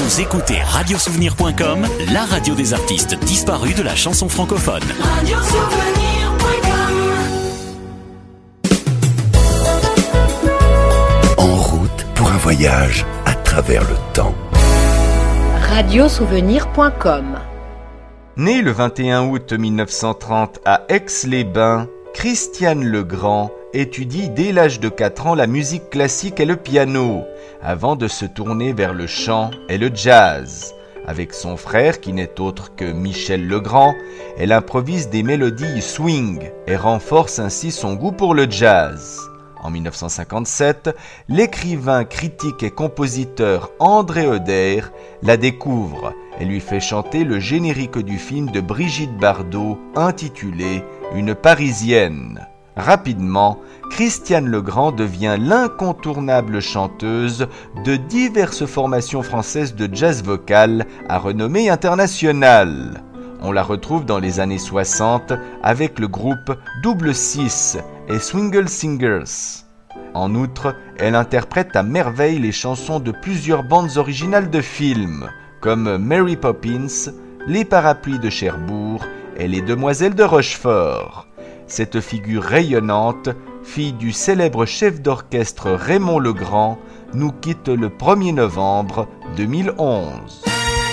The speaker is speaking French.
Vous écoutez radiosouvenir.com, la radio des artistes disparus de la chanson francophone. En route pour un voyage à travers le temps. radiosouvenir.com. Né le 21 août 1930 à Aix-les-Bains, Christiane Legrand étudie dès l'âge de 4 ans la musique classique et le piano, avant de se tourner vers le chant et le jazz. Avec son frère, qui n'est autre que Michel Legrand, elle improvise des mélodies swing et renforce ainsi son goût pour le jazz. En 1957, l'écrivain, critique et compositeur André Oder la découvre et lui fait chanter le générique du film de Brigitte Bardot intitulé « Une Parisienne ». Rapidement, Christiane Legrand devient l'incontournable chanteuse de diverses formations françaises de jazz vocal à renommée internationale. On la retrouve dans les années 60 avec le groupe Double 6 et Swingle Singers. En outre, elle interprète à merveille les chansons de plusieurs bandes originales de films, comme Mary Poppins, Les Parapluies de Cherbourg et Les Demoiselles de Rochefort. Cette figure rayonnante, fille du célèbre chef d'orchestre Raymond Legrand, nous quitte le 1er novembre 2011.